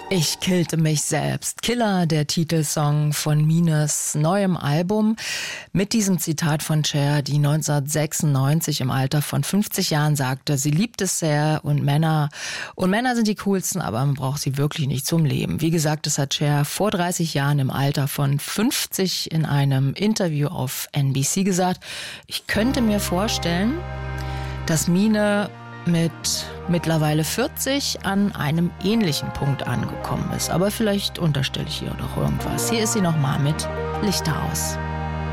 Ich killte mich selbst. Killer, der Titelsong von Mines neuem Album. Mit diesem Zitat von Cher, die 1996 im Alter von 50 Jahren sagte, sie liebt es sehr und Männer sind die coolsten, aber man braucht sie wirklich nicht zum Leben. Wie gesagt, das hat Cher vor 30 Jahren im Alter von 50 in einem Interview auf NBC gesagt. Ich könnte mir vorstellen, dass Mine mit mittlerweile 40 an einem ähnlichen Punkt angekommen ist. Aber vielleicht unterstelle ich ihr doch irgendwas. Hier ist sie nochmal mit Lichter aus.